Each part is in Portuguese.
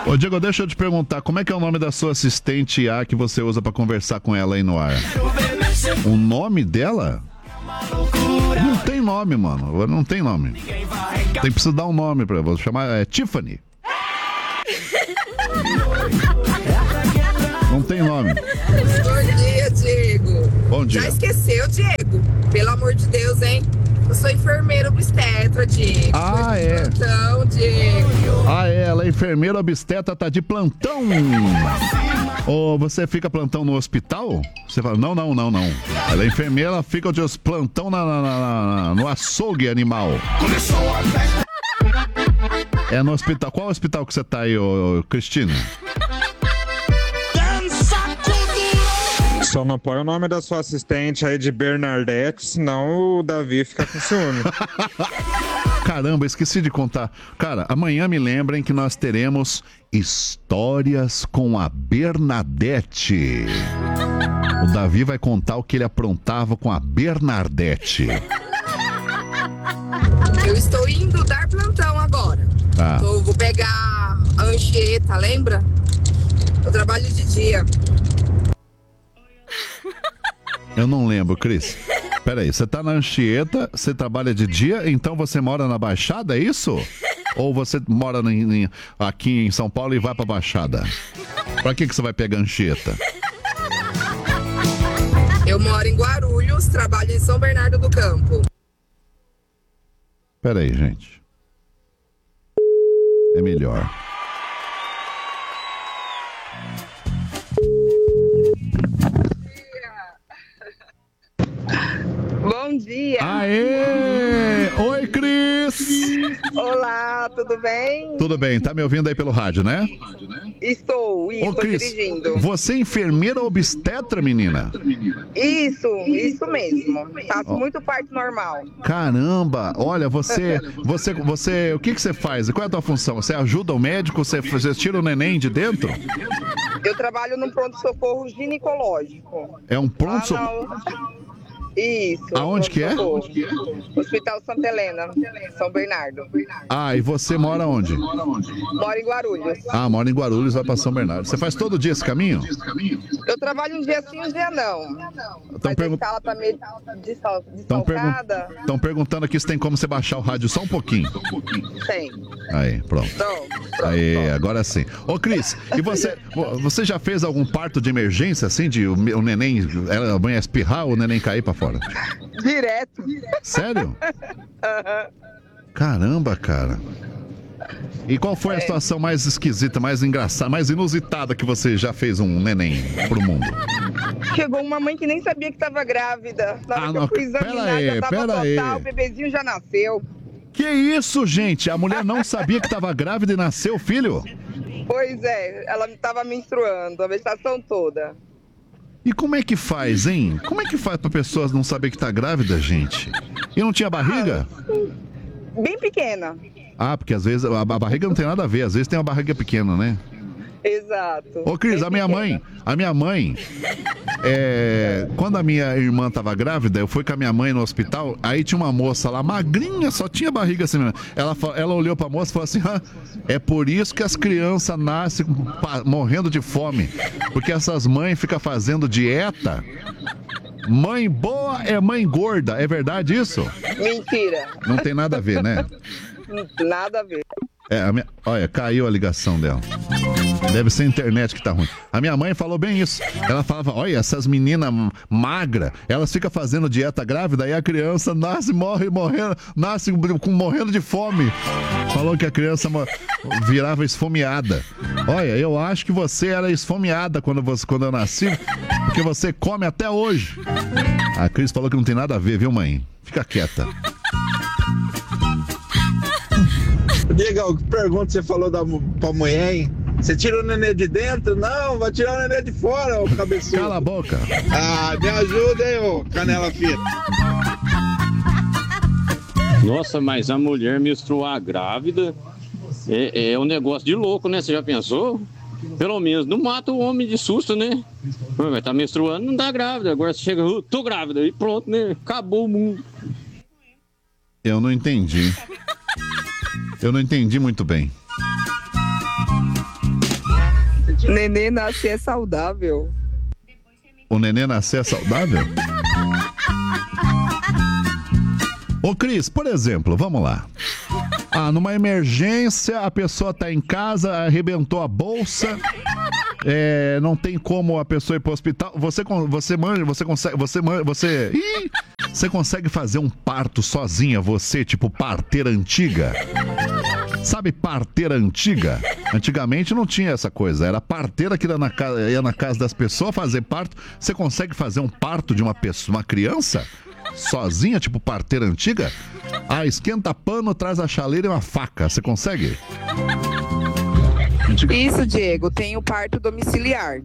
Ô, Diego, deixa eu te perguntar, como é que é o nome da sua assistente IA que você usa pra conversar com ela aí no ar? O nome dela? Não tem nome, mano. Não tem nome. Tem que dar um nome pra você. Chamar Tiffany. Não tem nome. Bom dia, Diego. Bom dia. Já esqueceu, Diego? Pelo amor de Deus, hein? Eu sou enfermeira obstetra, Diego. Ah, é? Plantão, Diego. Ah, é? Ela é enfermeira obstetra, tá de plantão. Ou você fica plantão no hospital? Você fala, não. Ela é enfermeira, ela fica de plantão no açougue animal. É no hospital. Qual hospital que você tá aí, Cristina? Só não põe o nome da sua assistente aí de Bernadette, senão o Davi fica com ciúme. Caramba, esqueci de contar. Cara, amanhã me lembrem que nós teremos Histórias com a Bernadette. O Davi vai contar o que ele aprontava com a Bernadette. Eu estou indo dar plantão agora. Ah. Vou pegar a Anchieta, lembra? Eu trabalho de dia. Eu não lembro, Cris. Peraí, você tá na Anchieta, você trabalha de dia, então você mora na Baixada, é isso? Ou você mora aqui em São Paulo e vai pra Baixada? Pra que você vai pegar Anchieta? Eu moro em Guarulhos, trabalho em São Bernardo do Campo. Peraí, gente. É melhor. Bom dia. Aê! Oi, Cris! Olá, tudo bem? Tudo bem, tá me ouvindo aí pelo rádio, né? Estou Cris, dirigindo. você é enfermeira obstetra, menina? Isso mesmo. Faço muito parto normal. Caramba! Olha, você, o que você faz? Qual é a tua função? Você ajuda o médico? Você tira o neném de dentro? Eu trabalho num pronto-socorro ginecológico. É um pronto-socorro? Isso. Aonde que é? Hospital Santa Helena, São Bernardo. Ah, e você mora onde? Moro em Guarulhos. Ah, mora em Guarulhos, vai pra São Bernardo. Você faz todo dia esse caminho? Eu trabalho um dia sim, um dia não. Mas a escala tá meio desfalcada. Estão perguntando aqui se tem como você baixar o rádio só um pouquinho. Tem. Aí, pronto. Aí, agora sim. Ô, Cris, e você já fez algum parto de emergência, assim, de o neném, a mãe espirrar ou o neném cair pra fora? Direto. Sério? Caramba, cara. E qual foi a situação mais esquisita, mais engraçada, mais inusitada que você já fez um neném pro mundo? Chegou uma mãe que nem sabia que estava grávida. Na hora que eu fui examinar, já tava total, o bebezinho já nasceu. Que isso, gente? A mulher não sabia que estava grávida e nasceu o filho? Pois é, ela estava menstruando, a menstruação toda. E como é que faz, hein? Como é que faz pra pessoas não saber que tá grávida, gente? E não tinha barriga? Bem pequena. Ah, porque às vezes a barriga não tem nada a ver, às vezes tem uma barriga pequena, né? Exato. Ô, Cris, a minha mãe, quando a minha irmã tava grávida, eu fui com a minha mãe no hospital, aí tinha uma moça lá, magrinha, só tinha barriga assim mesmo. Ela olhou pra moça e falou assim, é por isso que as crianças nascem morrendo de fome, porque essas mães ficam fazendo dieta. Mãe boa é mãe gorda, é verdade isso? Mentira. Não tem nada a ver, né? Nada a ver. Olha, caiu a ligação dela. Deve ser a internet que tá ruim. A minha mãe falou bem isso. Ela falava, olha, essas meninas magras, elas ficam fazendo dieta grávida e a criança nasce morrendo de fome. Falou que a criança virava esfomeada. Olha, eu acho que você era esfomeada quando eu nasci, porque você come até hoje. A Cris falou que não tem nada a ver, viu, mãe? Fica quieta. Diego, que pergunta você falou pra mulher, hein? Você tira o nenê de dentro? Não, vai tirar o nenê de fora, ô cabeçudo. Cala a boca. Ah, me ajuda, hein, ô canela fina. Nossa, mas a mulher menstruar grávida é um negócio de louco, né? Você já pensou? Pelo menos não mata o homem de susto, né? Vai estar menstruando, não dá grávida. Agora você chega, tô grávida, e pronto, né? Acabou o mundo. Eu não entendi. Eu não entendi muito bem. Nenê nascer é saudável. O nenê nascer é saudável? Ô Cris, por exemplo, vamos lá. Numa emergência, a pessoa tá em casa, arrebentou a bolsa, não tem como a pessoa ir pro hospital. Você consegue fazer um parto sozinha, você, tipo parteira antiga? Sabe parteira antiga? Antigamente não tinha essa coisa, era parteira que ia na casa das pessoas fazer parto. Você consegue fazer um parto de uma pessoa, uma criança? Sozinha, tipo parteira antiga? Esquenta pano, traz a chaleira e uma faca. Você consegue? Isso, Diego, tem o parto domiciliar.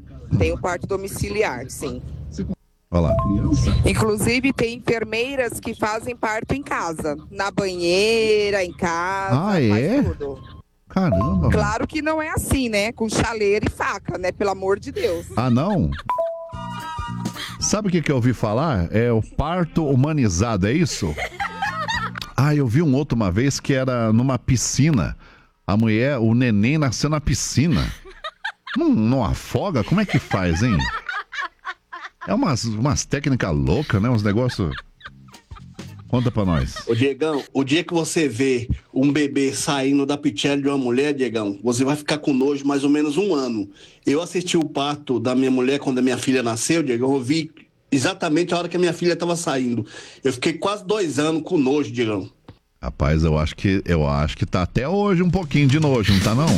Sim. Olha lá. Inclusive tem enfermeiras que fazem parto em casa. Na banheira, em casa, faz tudo. Caramba. Claro que não é assim, né? Com chaleira e faca, né? Pelo amor de Deus. Não? Sabe o que eu ouvi falar? É o parto humanizado, é isso? Eu vi um outro uma vez que era numa piscina. O neném nasceu na piscina. Não afoga? Como é que faz, hein? É umas técnicas loucas, né? Uns negócios... Conta pra nós. Ô, Diegão, o dia que você vê um bebê saindo da pitela de uma mulher, Diegão, você vai ficar com nojo mais ou menos 1 ano. Eu assisti o parto da minha mulher quando a minha filha nasceu, Diegão, eu vi exatamente a hora que a minha filha estava saindo. Eu fiquei quase 2 anos com nojo, Diegão. Rapaz, eu acho que tá até hoje um pouquinho de nojo, não tá não?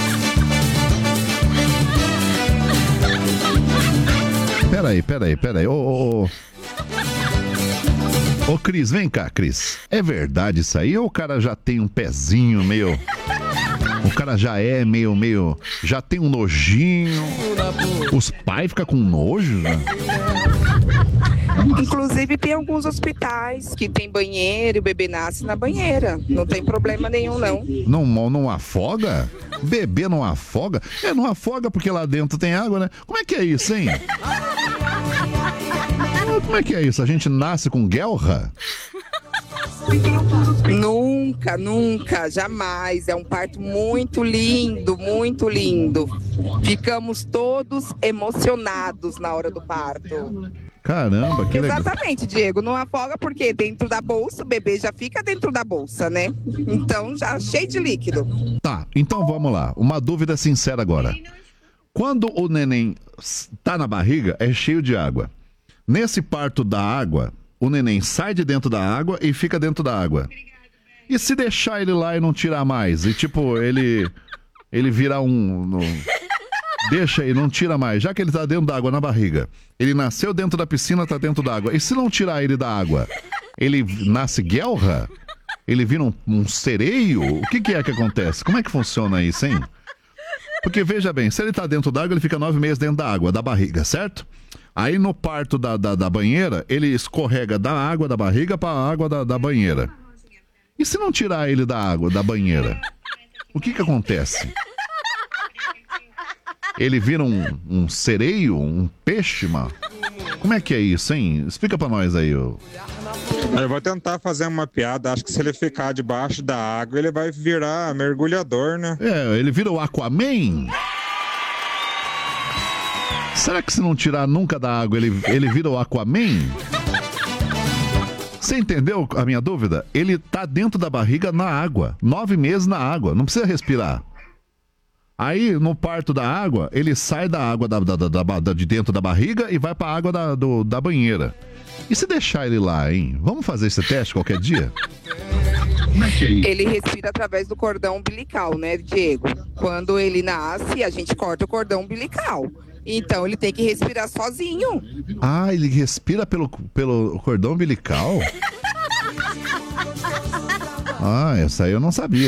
Peraí. Ô, Cris, vem cá, Cris. É verdade isso aí ou o cara já tem um pezinho meio... O cara já é meio... Já tem um nojinho? Os pais ficam com nojo, né? Inclusive tem alguns hospitais que tem banheiro e o bebê nasce na banheira. Não tem problema nenhum, não. Não afoga? Bebê não afoga? Não afoga porque lá dentro tem água, né? Como é que é isso, hein? Como é que é isso? A gente nasce com guelra? Nunca, jamais. É um parto muito lindo, muito lindo. Ficamos todos emocionados na hora do parto. Caramba, que legal. Exatamente, Diego. Não afoga porque dentro da bolsa, o bebê já fica dentro da bolsa, né? Então, já cheio de líquido. Tá, então vamos lá. Uma dúvida sincera agora. Quando o neném tá na barriga, é cheio de água. Nesse parto da água, o neném sai de dentro da água e fica dentro da água. E se deixar ele lá e não tirar mais? E tipo, ele virar deixa e não tira mais. Já que ele tá dentro da água na barriga. Ele nasceu dentro da piscina, tá dentro da água. E se não tirar ele da água? Ele nasce guelra? Ele vira um sereio? O que é que acontece? Como é que funciona isso, hein? Porque veja bem, se ele tá dentro da água, ele fica 9 meses dentro da água, da barriga, certo? Aí no parto da banheira, ele escorrega da água da barriga para a água da banheira. E se não tirar ele da água da banheira? O que acontece? Ele vira um sereio, um peixe, mano? Como é que é isso, hein? Explica pra nós aí. Eu vou tentar fazer uma piada. Acho que se ele ficar debaixo da água, ele vai virar mergulhador, né? Ele vira o Aquaman? Será que se não tirar nunca da água, ele vira o Aquaman? Você entendeu a minha dúvida? Ele tá dentro da barriga na água. 9 meses na água. Não precisa respirar. Aí, no parto da água, ele sai da água de dentro da barriga e vai pra água da banheira. E se deixar ele lá, hein? Vamos fazer esse teste qualquer dia? Ele respira através do cordão umbilical, né, Diego? Quando ele nasce, a gente corta o cordão umbilical. Então ele tem que respirar sozinho. Ele respira pelo cordão umbilical? Essa aí eu não sabia.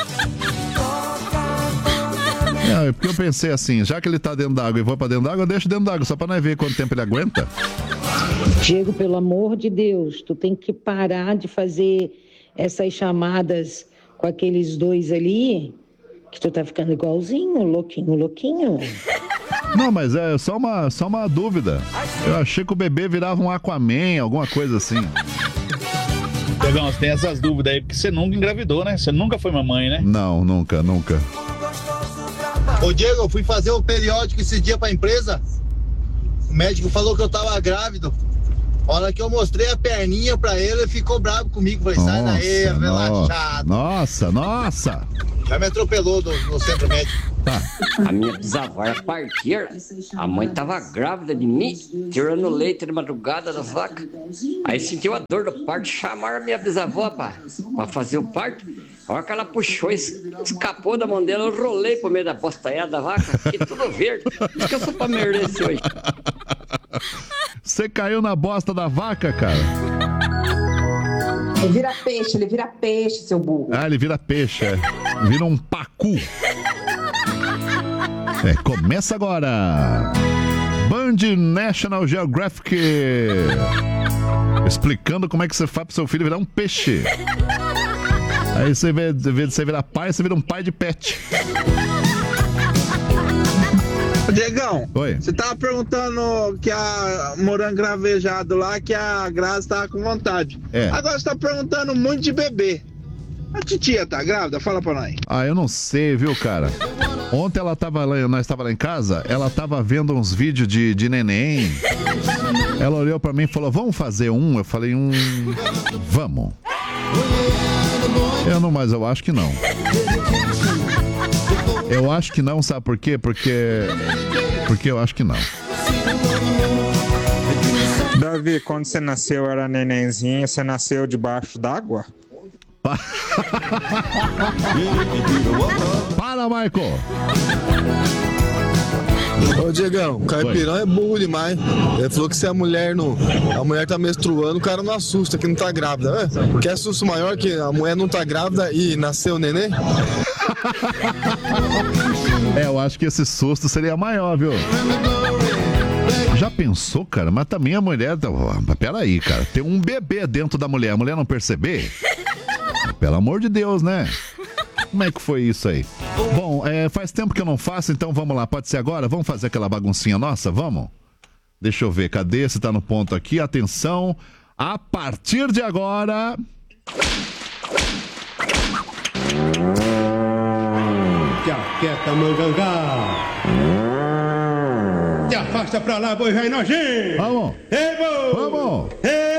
Porque eu pensei assim, já que ele tá dentro da água e vou pra dentro da água, eu deixo dentro da água, só pra nós ver quanto tempo ele aguenta. Diego, pelo amor de Deus, tu tem que parar de fazer essas chamadas com aqueles dois ali, que tu tá ficando igualzinho, louquinho. Não, mas é só uma dúvida. Eu achei que o bebê virava um Aquaman, alguma coisa assim. Diegão, você tem essas dúvidas aí, porque você nunca engravidou, né? Você nunca foi mamãe, né? Não, nunca. Ô Diego, eu fui fazer o periódico esse dia pra empresa. O médico falou que eu tava grávido. A hora que eu mostrei a perninha pra ele ficou bravo comigo. Falei, sai daí, relaxado. Nossa. Já me atropelou no centro médico. Tá. A minha bisavó era parteira. A mãe tava grávida de mim, tirando leite de madrugada da vaca. Aí sentiu a dor do parto, chamaram a minha bisavó pra fazer o parto. A hora que ela puxou, escapou da mão dela, eu rolei pro meio da bostanha da vaca, fiquei tudo verde. Acho que eu sou pra merdecer hoje. Você caiu na bosta da vaca, cara? Ele vira peixe, seu burro. Ah, ele vira peixe, é. Vira um pacu. Começa agora. Band National Geographic. Explicando como é que você faz pro seu filho virar um peixe. Aí você vê, você virar pai, você vira um pai de pet. Diegão, oi. Você tava perguntando que a morango gravejado lá, que a Grazi tava com vontade. Agora você tá perguntando muito de bebê. A titia tá grávida? Fala pra nós. Eu não sei, viu, cara? Ontem nós tava lá em casa, ela tava vendo uns vídeos de neném. Ela olhou pra mim e falou, vamos fazer um? Eu falei, vamos. Mas eu acho que não. Eu acho que não, sabe por quê? Porque eu acho que não. Davi, quando você nasceu era nenenzinho, você nasceu debaixo d'água? Para, Michael! Ô Diegão, o caipirão é burro demais. Ele falou que se a mulher tá menstruando, o cara não assusta, que não tá grávida. Quer susto maior que a mulher não tá grávida e nasceu o neném? Eu acho que esse susto seria maior, viu? Já pensou, cara? Mas também a mulher... Peraí, cara. Tem um bebê dentro da mulher. A mulher não perceber? Pelo amor de Deus, né? Como é que foi isso aí? Bom, faz tempo que eu não faço, então vamos lá. Pode ser agora? Vamos fazer aquela baguncinha nossa? Vamos? Deixa eu ver. Cadê? Você tá no ponto aqui. Atenção. A partir de agora... Jaqueta Mangangá. Te afasta pra lá, boi velho nojinho. Vamos. Ei, boi. Vamos. Ei,